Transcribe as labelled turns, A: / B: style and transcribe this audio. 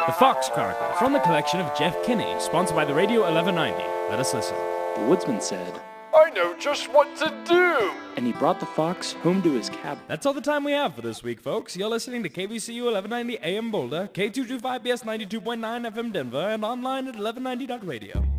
A: The Fox Chronicle, from the collection of Jeff Kinney, sponsored by the Radio 1190. Let us listen.
B: The woodsman said,
C: I know just what to do!
B: and he brought the fox home to his cabin.
A: That's all the time we have for this week, folks. You're listening to KVCU 1190 AM Boulder, K225BS 92.9 FM Denver, and online at 1190.radio.